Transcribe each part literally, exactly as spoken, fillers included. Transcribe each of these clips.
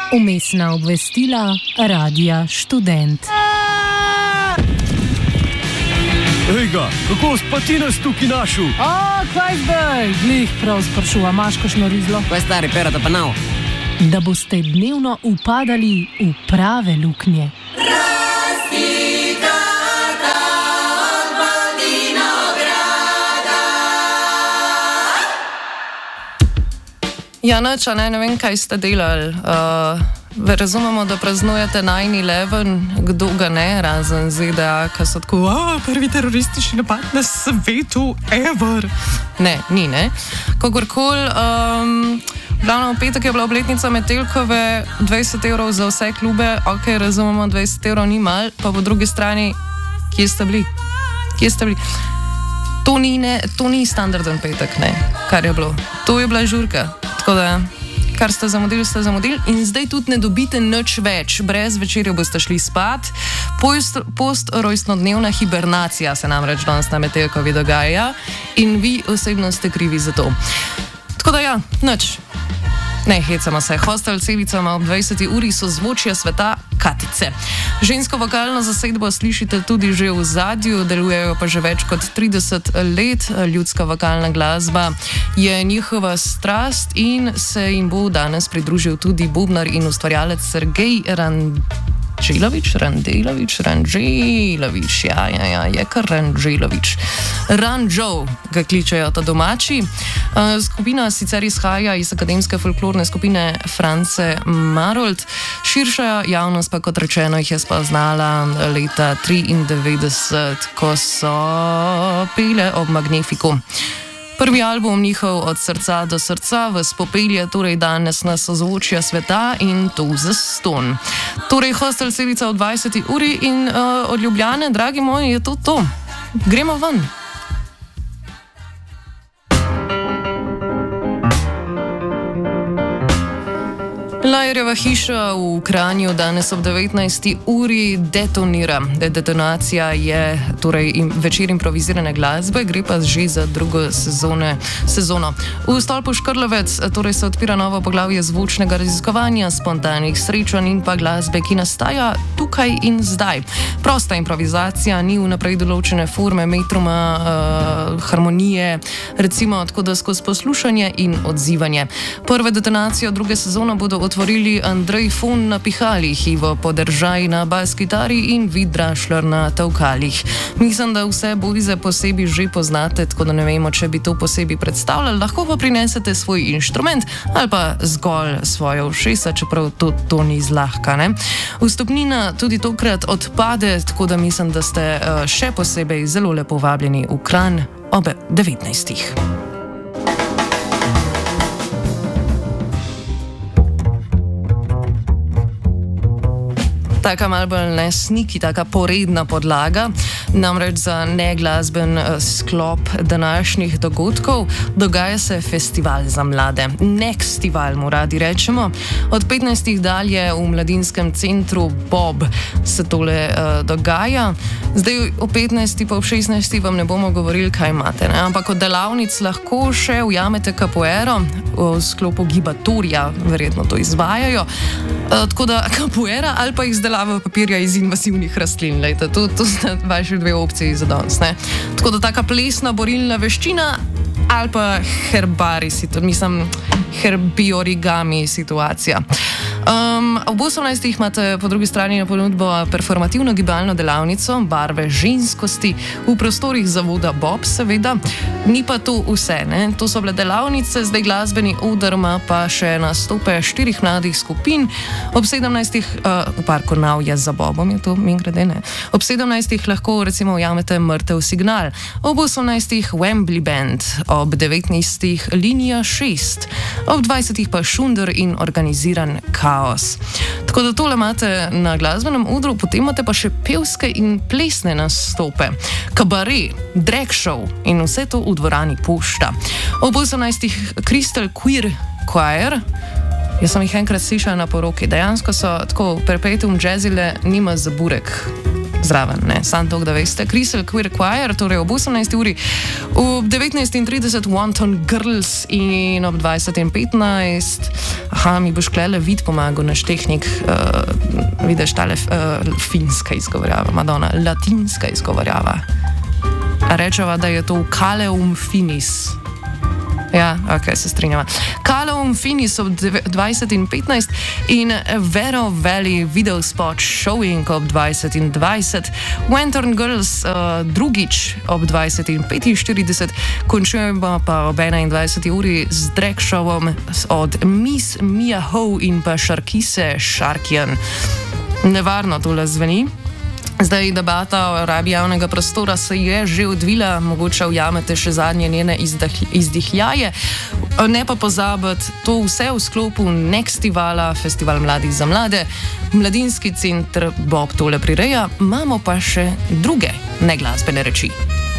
Umestna obvestila Radia Študent. Ejga, kako pa ti nas tukaj našel? O, kaj zdaj? Glih prav sprašuva, imaš kakšno rizlo? Kaj stari, perata pa nav? Da boste dnevno upadali v prave luknje. Ja, noč, ne, ne vem, kaj ste delali. Uh, razumemo, da praznujete nine eleven, kdo ga ne, razen Z D A, ki so tako, a, prvi teroristični napad na svetu, ever. Ne, ni, ne. Kakorkoli, um, glavno v petek je bila obletnica Metelkove, dvajset evrov za vse klube, ok, razumemo, dvajset evrov ni mal, pa po drugi strani, kje ste bili? Kje ste bili? To ni, ne, to ni standarden petek, ne, kar je bilo. To je bila žurka. Tako da, kar ste zamudili, ste zamudili in zdaj tudi ne dobite nič več. Brez večerja boste šli spat. Post-rojstnodnevna hibernacija se namreč danes na Metelkovi dogaja in vi osebno ste krivi za to. Tako da ja, nič. Ne, hecamo se. Hostel Cevicama ob dvajseti uri so zvočja sveta Katice. Žensko vokalno zasedbo slišite tudi že v zadju, delujejo pa že več kot trideset let. Ljudska vokalna glasba je njihova strast in se jim bo danes pridružil tudi bubnar in ustvarjalec Sergej Ranđelović, Ranđelović, Ranđelović, ja, ja, ja, je kar Ranđelović. Ranđo ga kličejo ta domači. Uh, skupina sicer izhaja iz akademske folklorne skupine France Marold. Širša javnost pa, kot rečeno, jih je spoznala leta triindevetdeset, ko so pele ob Magnifiku. Prvi album njihov Od srca do srca vas popelje torej danes na sozvočja sveta in to zastonj. Torej, Hostel Cevica ob dvajseti uri in uh, od Ljubljane, dragi moji, je to to. Gremo ven. Lajerjeva hiša v Kranju danes ob devetnajsti uri detonira. Detonacija je torej im, večer improvizirane glasbe, gre pa že za drugo sezone, sezono. V stolpu Škrlovec torej se odpira novo poglavje zvočnega raziskovanja, spontanih srečanj in pa glasbe, ki nastaja tukaj in zdaj. Prosta improvizacija, ni vnaprej določene forme, metruma, uh, harmonije, recimo tako da skozi poslušanje in odzivanje. Prve detonacije druge sezone bodo otvorili Andrej Fon na pihalih, Ivo Podržaj na bas-kitari in Vid Drašler na tavkalih. Mislim, da vse bojze posebej že poznate, tako da ne vemo, če bi to posebej predstavljali, lahko pa prinesete svoj inštrument ali pa zgolj svoje ušesa, čeprav to, to ni zlahka, ne? Vstopnina tudi tokrat odpade, tako da mislim, da ste uh, še posebej zelo lepo vabljeni v Kranj ob devetnajstih. Taka malo bolj ne sniki, taka poredna podlaga, namreč za neglasben sklop današnjih dogodkov. Dogaja se festival za mlade. Nextival mu radi rečemo. Od petnajstih dalje v mladinskem centru Bob se tole uh, dogaja. Zdaj o petnajsti pa ob šestnajsti vam ne bomo govorili, kaj imate, ne? Ampak od delavnic lahko še ujamete capoeiro v sklopu gibatorja, verjetno to izvajajo. Uh, tako da capoeira ali pa izdelava papirja iz invazivnih rastlin. Lejte, to, to sta vaši dve opciji za danes, ne? Tako da taka plesna borilna veščina ali pa herbari, mislim, herbiorigami situacija. Um, ob osemnajstih imate po drugi strani na ponudbo performativno gibalno delavnico Barve ženskosti v prostorih zavoda Bob, seveda. Ni pa to vse, ne? To so bile delavnice, zdaj glasbeni oder ima pa še nastope štirih mladih skupin. Ob sedemnajstih, uh, v parku Nav je za Bobom, je to mimogrede, ne? Ob sedemnajstih lahko recimo ujamete Mrtev signal, ob osemnajstih Wembley Band, ob devetnajstih Linija šest, ob dvajsetih pa Šunder in organiziran kaos. Tako da tole imate na glasbenem odru, potem imate pa še pevske in plesne nastope, kabare, drag show in vse to v dvorani Pošta. Ob osemnajstih Crystal Queer Choir. Jaz sem jih enkrat slišala na poroki. Dejansko so tako perpetuum jazzile, nima za burek. zraven, ne, sam to, da veste. Crystal Queer Choir, torej ob osemnajsti uri, ob devetnajst in trideset Wanton Girls in ob dvajset in petnajst, aha, mi boš klele vid pomagal, naš tehnik, uh, vidiš tale uh, finska izgovorjava, Madonna, latinska izgovorjava. Rečeva, da je to Kaleum Finis. Ja, ok, se strinjava. Kaleum Finis ob dvajset in petnajst in Vero Valley video spot showing ob dvajset in dvajset. Wanton Girls uh, drugič ob dvajset in petinštirideset. Končujemo pa ob enaindvajseti uri z drag showom od Miss Mia Ho in pa Sharkise Sharkian. Nevarno tole zveni. Zdaj debata o rabi javnega prostora se je že odvila, mogoče ujamete še zadnje njene izdihljaje. Ne pa pozabiti, to vse v sklopu Nextivala, Festival mladih za mlade, Mladinski center Bob tole prireja, imamo pa še druge neglasbene reči.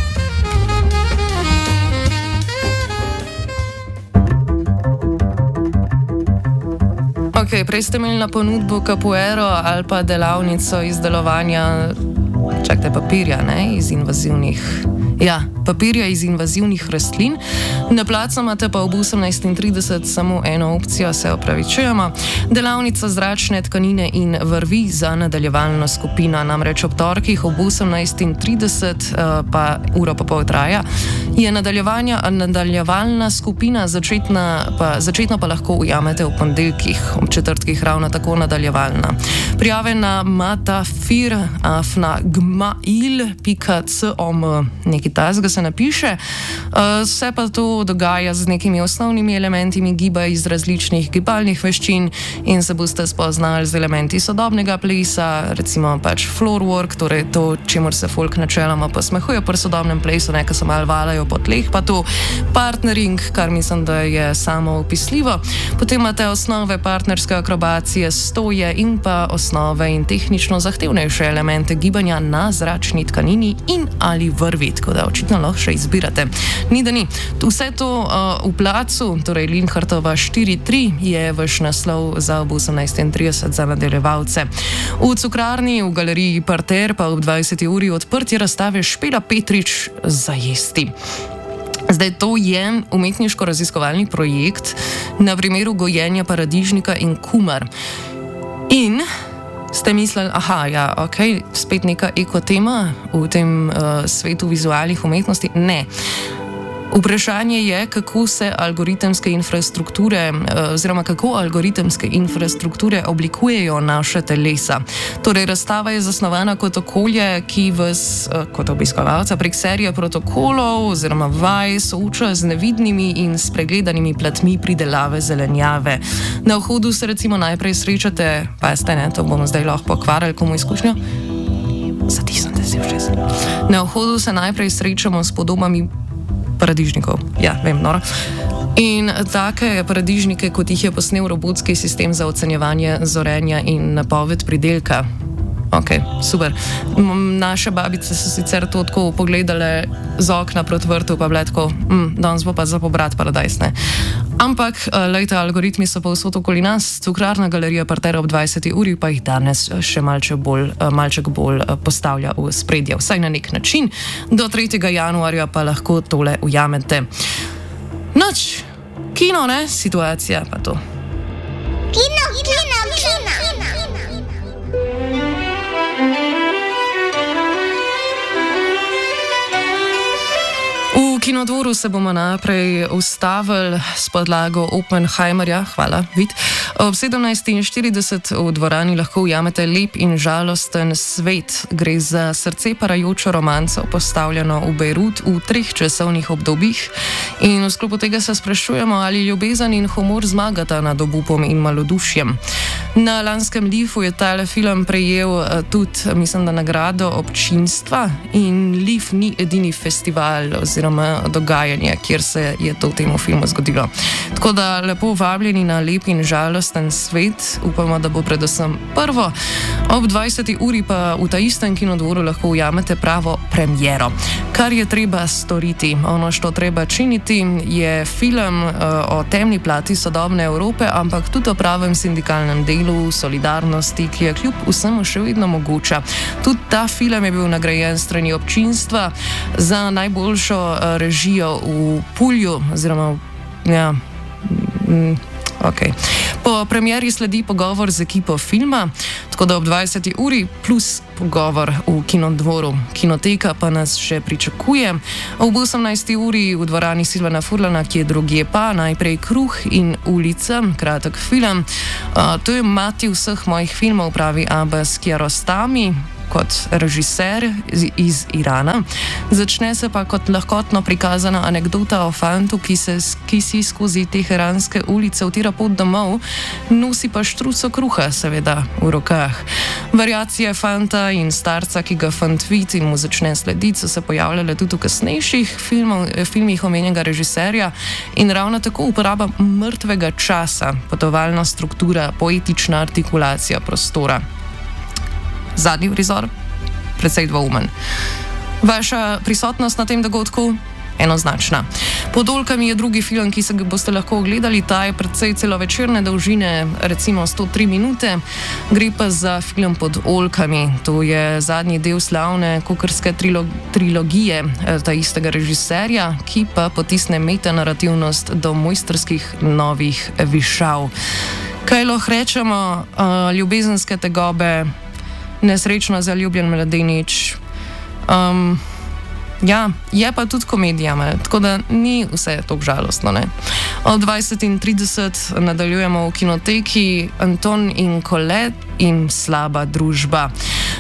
Ok, prej ste imeli na ponudbo capoeiro ali pa delavnico izdelovanja, čakajte, papirja, ne, iz invazivnih, ja, papirja iz invazivnih rastlin. Na placu imate pa ob osemnajst in trideset samo eno opcijo, se opravičujemo. Delavnica zračne tkanine in vrvi za nadaljevalno skupino, namreč ob torkih ob osemnajst in trideset, pa uro pa pol traja, je nadaljevalna skupina, začetna pa, začetno pa lahko ujamete v ponedeljkih, ob četrtkih ravno tako nadaljevalna. Prijave na matafir afna gmail pika com, nekaj tazga se napiše. Vse pa to dogaja z nekimi osnovnimi elementi giba iz različnih gibalnih veščin in se boste spoznali z elementi sodobnega plesa, recimo pač floorwork, torej to, čemur se folk načeloma posmehuje pri sodobnem plesu, nekaj se malo valajo po tleh, pa to partnering, kar mislim, da je samo opisljivo. Potem imate osnove partnerske akrobacije, stoje in pa osnove in tehnično zahtevnejše elemente gibanja na zračni tkanini in ali vrvi, tako da očitno lahko še izbirate. Ni da ni. Vse to uh, v placu, torej Linhartova štiri tri, je vaš naslov za ob osemnajst in trideset za nadaljevalce. V Cukrarni, v galeriji Parter pa ob dvajseti uri odprtje razstave Špela Petrič za jesti. Zdaj, to je umetniško-raziskovalni projekt na primeru gojenja paradižnika in kumar. In ste mislili, aha, ja, ok, spet neka ekotema v tem uh, svetu vizualnih umetnosti? Ne. Vprašanje je, kako se algoritemske infrastrukture oziroma kako algoritemske infrastrukture oblikujejo naše telesa. Torej, razstava je zasnovana kot okolje, ki vas kot obiskovalca prek serije protokolov oziroma vaj sooča z nevidnimi in spregledanimi platmi pridelave zelenjave. Na vhodu se recimo najprej srečate, pa ste, ne, to bomo zdaj lahko pokvarili komu izkušnjo. Zatisnite si v čez. Na vhodu se najprej srečamo s podobami paradižnikov. Ja, vem, noro. In take paradižnike, kot jih je posnel robotski sistem za ocenjevanje zorenja in napoved pridelka. Ok, super. Naše babice so sicer to tako pogledale z okna proti vrtu, pa bile tako, mm, danes bo pa za pobrat paradajz, ne. Ampak, lejte, algoritmi so pa vsot okoli nas, Cukrarna galerija Parter ob dvajseti uri pa jih danes še malček bolj, malček bolj postavlja v spredje, vsaj na nek način. Do tretjega januarja pa lahko tole ujamete. Noč, kino, ne, situacija pa to. Kino, kino, kino. V Kinodvoru se bomo naprej ustavili s podlago Oppenheimerja, hvala, vid. Ob sedemnajst in štirideset v dvorani lahko ujamete Lep in žalosten svet. Gre za srce parajočo romanco, postavljeno v Bejrut v treh časovnih obdobjih. In v sklopu tega se sprašujemo, ali ljubezen in humor zmagata nad obupom in malodušjem. Na lanskem Lifu je tale film prejel tudi, mislim, da nagrado občinstva in Lif ni edini festival oziroma dogajanje, kjer se je to temu filmu zgodilo. Tako da lepo vabljeni na Lep in žalosten svet, upamo, da bo predvsem prvo. Ob dvajseti uri pa v ta istem Kinodvoru lahko ujamete pravo premiero. Kar je treba storiti, ono što treba činiti, je film uh, o temni plati sodobne Evrope, ampak tudi o pravem sindikalnem delu milu, solidarnosti, ki je kljub vsemu še vedno mogoča. Tudi ta film je bil nagrajen strani občinstva za najboljšo režijo v Pulju, oziroma ja, mm, ok. Po premieri sledi pogovor z ekipo filma, tako da ob dvajseti uri plus pogovor v Kinodvoru. Kinoteka pa nas še pričakuje. Ob osemnajsti uri v dvorani Silvana Furlana, ki je drugje pa, najprej Kruh in ulica, kratek film. Uh, to je mati vseh mojih filmov, pravi Abbas Kiarostami, kot režiser iz, iz Irana. Začne se pa kot lahkotno prikazana anekdota o fantu, ki, se, ki si skozi teheranske ulice utira pot domov, nosi pa štruco kruha, seveda, v rokah. Variacije fanta in starca, ki ga fant vidi in mu začne slediti, so se pojavljale tudi v kasnejših filmov, filmih omenjenega režiserja in ravno tako uporaba mrtvega časa, potovalna struktura, poetična artikulacija prostora. Zadnji prizor, precej dvoumen. Vaša prisotnost na tem dogodku? Enoznačna. Pod oljkami je drugi film, ki se ga boste lahko ogledali. Ta je precej celovečerne dolžine, recimo sto tri minute. Gre pa za film Pod oljkami. To je zadnji del slavne kuharske trilog trilogije ta istega režiserja, ki pa potisne metanarativnost do mojstrskih novih višav. Kaj lahko rečemo? Uh, ljubezenske tegobe, nesrečno zaljubljen mladenič. Um, ja, je pa tudi komedija, tako da ni vse tako žalostno. Ne? Od dvajset in trideset nadaljujemo v Kinoteki Anton in Colette in Slaba družba.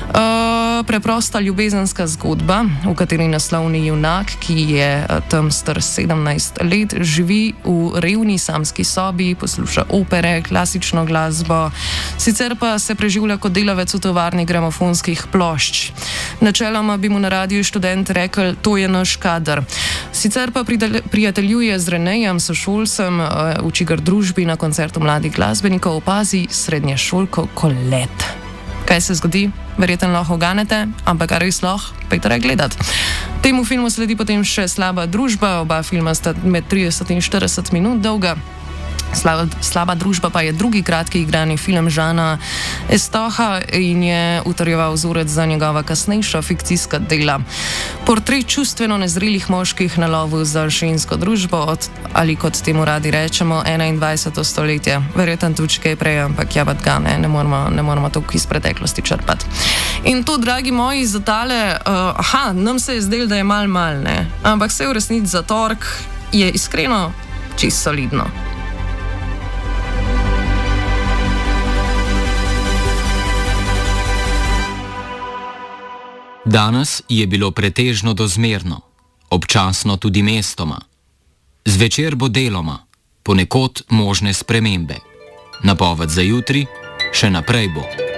Uh, preprosta ljubezenska zgodba, v kateri naslovni junak, ki je tam star sedemnajst let, živi v revni samski sobi, posluša opere, klasično glasbo, sicer pa se preživlja kot delavec v tovarni gramofonskih plošč. Načeloma bi mu na radiju študent rekel, to je naš kader. Sicer pa prijateljuje z Renejem, sošolcem, v čigar družbi na koncertu mladih glasbenikov opazi srednješolko Colette. Kaj se zgodi? Verjetno lahko ganete, ampak kar res lahko, pejte gledat. Temu filmu sledi potem še Slaba družba, oba filma sta med trideset in štirideset minut dolga. Slaba, slaba družba pa je drugi kratki igrani film Žana Estoha in je utrjeval vzorec za njegova kasnejša fikcijska dela. Portret čustveno nezrelih moških na lovu za žensko družbo, od, ali kot temu radi rečemo, enaindvajseto stoletje. Verjetno tudi kaj prej, ampak ja, ga ne, ne moramo, ne moramo toliko iz preteklosti črpati. In to, dragi moji, za tale, uh, aha, nam se je zdelo, da je mal mal, ne, ampak se v resnici za tork je iskreno čisto solidno. Danes je bilo pretežno dozmerno, občasno tudi mestoma. Zvečer bo deloma, ponekod možne spremembe. Napoved za jutri, še naprej bo.